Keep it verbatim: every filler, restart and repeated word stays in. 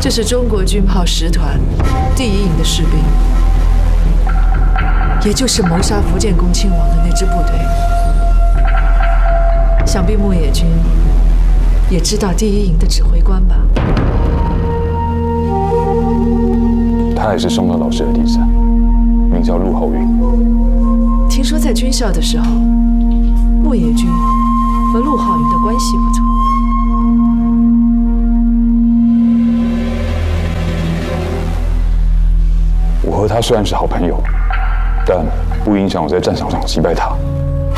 这是中国军炮十团第一营的士兵，也就是谋杀福建恭亲王的那支部队。想必牧野君也知道第一营的指挥官吧？ 他也是松德老师的弟子，名叫陆浩云。 听说在军校的时候，牧野君和陆浩云的关系不错。 我和他虽然是好朋友，但不影响我在战场上击败他。